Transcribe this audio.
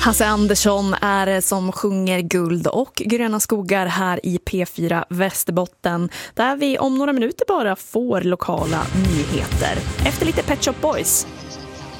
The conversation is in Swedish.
Hasse Andersson är det som sjunger Guld och gröna skogar här i P4 Västerbotten, där vi om några minuter bara får lokala nyheter. Efter lite Pet Shop Boys.